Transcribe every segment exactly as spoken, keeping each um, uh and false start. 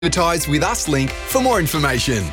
Advertise with us link for more information.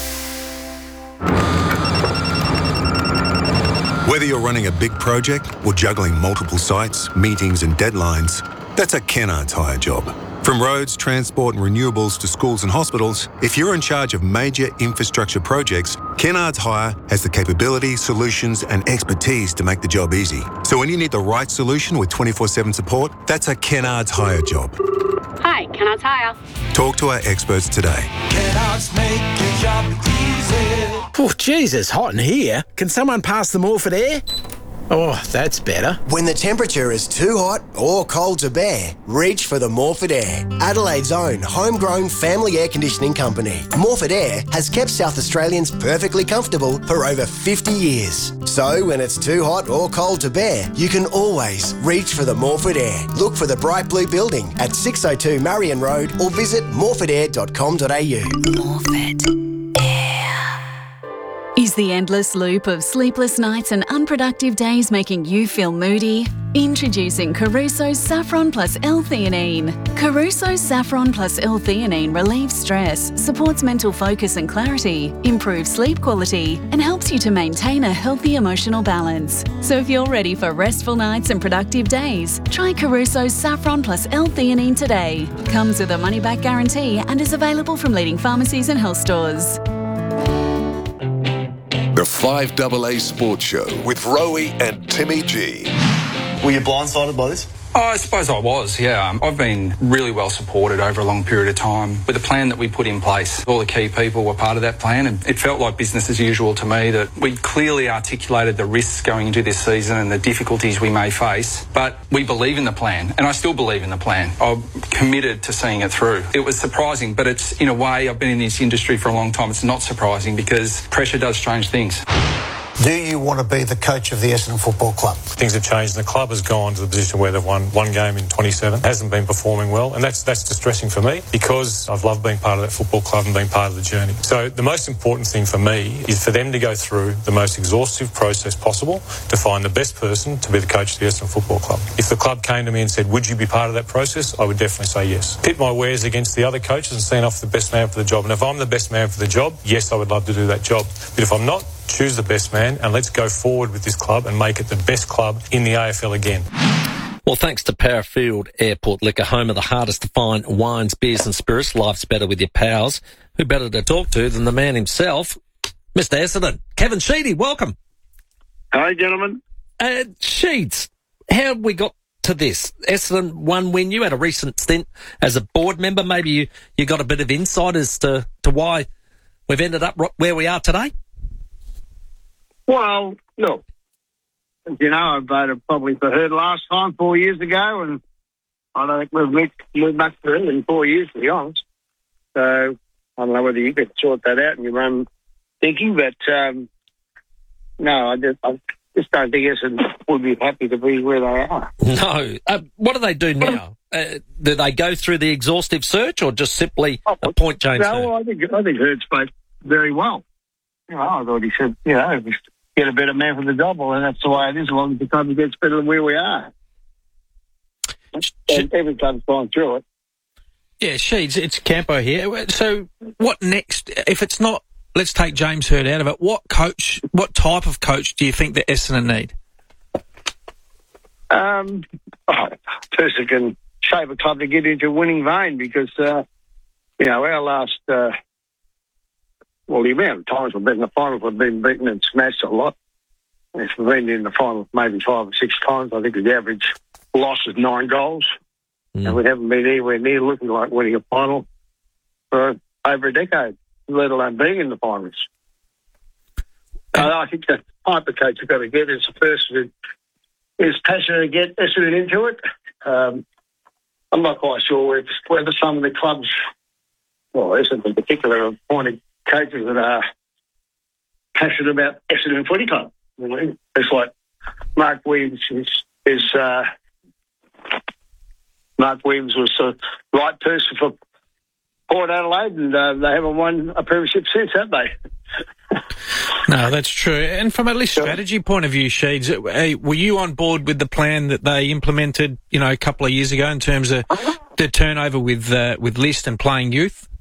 Whether you're running a big project or juggling multiple sites, meetings and deadlines, that's a Kennards Hire job. From roads, transport and renewables to schools and hospitals, if you're in charge of major infrastructure projects, Kennards Hire has the capability, solutions and expertise to make the job easy. So when you need the right solution with twenty-four seven support, that's a Kennards Hire job. Hi, Kennards Hire. Talk to our experts today. Kennards make your job easy. Oh, Jesus, hot in here. Can someone pass the Morphett air? Oh, that's better. When the temperature is too hot or cold to bear, reach for the Morphett Air, Adelaide's own homegrown family air conditioning company. Morphett Air has kept South Australians perfectly comfortable for over fifty years. So when it's too hot or cold to bear, you can always reach for the Morphett Air. Look for the bright blue building at six oh two Marion Road or visit morphett air dot com dot a u. Morphett. Is the endless loop of sleepless nights and unproductive days making you feel moody? Introducing Caruso's Saffron Plus L-Theanine. Caruso's Saffron Plus L-Theanine relieves stress, supports mental focus and clarity, improves sleep quality, and helps you to maintain a healthy emotional balance. So if you're ready for restful nights and productive days, try Caruso's Saffron Plus L-Theanine today. Comes with a money-back guarantee and is available from leading pharmacies and health stores. The five A A Sports Show with Rowie and Timmy G. Were you blindsided by this? Oh, I suppose I was, yeah. Um, I've been really well supported over a long period of time with the plan that we put in place. All the key people were part of that plan, and it felt like business as usual to me, that we clearly articulated the risks going into this season and the difficulties we may face, but we believe in the plan, and I still believe in the plan. I'm committed to seeing it through. It was surprising, but it's, in a way, I've been in this industry for a long time, it's not surprising because pressure does strange things. Do you want to be the coach of the Essendon Football Club? Things have changed and the club has gone to the position where they've won one game in twenty-seven. Hasn't been performing well, and that's that's distressing for me because I've loved being part of that football club and being part of the journey. So the most important thing for me is for them to go through the most exhaustive process possible to find the best person to be the coach of the Essendon Football Club. If the club came to me and said, would you be part of that process? I would definitely say yes. Pit my wares against the other coaches and see off the best man for the job. And if I'm the best man for the job, yes, I would love to do that job. But if I'm not, choose the best man and let's go forward with this club and make it the best club in the A F L again. Well, thanks to Parafield Airport Liquor, home of the hardest to find wines, beers and spirits. Life's better with your pals. Who better to talk to than the man himself, Mister Essendon? Kevin Sheedy, welcome. Hi, gentlemen. Uh, Sheeds, how have we got to this? Essendon, one win. You had a recent stint as a board member. Maybe you, you got a bit of insight as to, to why we've ended up where we are today? Well, look, you know, I voted probably for her last time four years ago, and I don't think we've moved, moved much for her in four years, to be honest. So I don't know whether you could sort that out in your own thinking, but um, no, I just, I just don't think Essendon would be happy to be where they are. No. Uh, what do they do now? Uh, do they go through the exhaustive search or just simply oh, appoint James No, Hird? well, I think, I think Hird spoke very well. You know, I thought he said, you know, get a better man for the job, and that's the way it is. As long as the club gets better than where we are, and every club's gone through it. Yeah, Sheeds, it's Campo here. So, what next? If it's not, let's take James Hird out of it. What coach? What type of coach do you think that Essendon need? Um, oh, a person can shape a club to get into a winning vein because uh, you know our last. Uh, Well, the amount of times we've been in the finals, we've been beaten and smashed a lot. If we've been in the final maybe five or six times, I think the average loss is nine goals. Mm. And we haven't been anywhere near looking like winning a final for over a decade, let alone being in the finals. And I think the type of coach you've got to get is a person who is passionate to get Essendon into it. Um, I'm not quite sure if, whether some of the clubs, well, Essendon in particular, have appointed coaches that are passionate about Essendon Footy Club. You know, it's like Mark Williams is, is uh, Mark Williams was the right person for Port Adelaide, and uh, they haven't won a premiership since, have they? No, that's true. And from a list strategy point of view, Sheeds, were you on board with the plan that they implemented, you know, a couple of years ago in terms of the turnover with uh, with list and playing youth?